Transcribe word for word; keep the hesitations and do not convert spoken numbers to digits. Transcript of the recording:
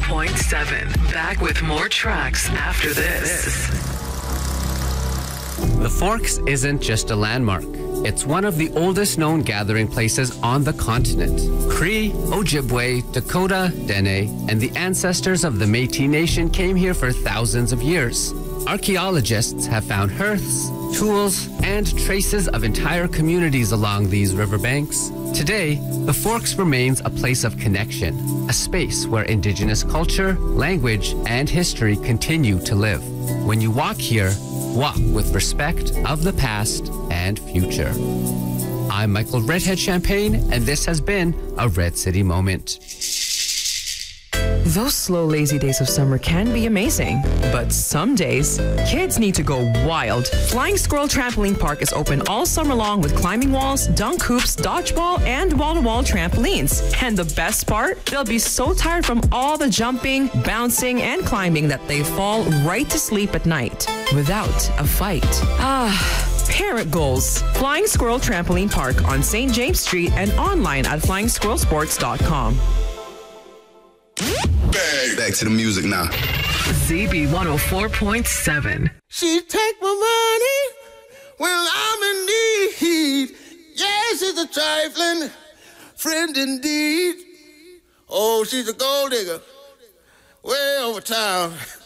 point seven. Back with more tracks after this. The Forks isn't just a landmark. It's one of the oldest known gathering places on the continent. Cree, Ojibwe, Dakota, Dene, and the ancestors of the Métis Nation came here for thousands of years. Archaeologists have found hearths, tools, and traces of entire communities along these riverbanks. Today, the Forks remains a place of connection, a space where Indigenous culture, language, and history continue to live. When you walk here, walk with respect of the past and future. I'm Michael Redhead Champagne, and this has been a Red City Moment. Those slow, lazy days of summer can be amazing, but some days, kids need to go wild. Flying Squirrel Trampoline Park is open all summer long with climbing walls, dunk hoops, dodgeball, and wall-to-wall trampolines. And the best part? They'll be so tired from all the jumping, bouncing, and climbing that they fall right to sleep at night without a fight. Ah, parent goals. Flying Squirrel Trampoline Park on Saint James Street and online at flying squirrel sports dot com. Back to the music now. Z B one oh four point seven. She take my money when I'm in need. Yes, she's a trifling friend indeed. Oh, she's a gold digger way over town.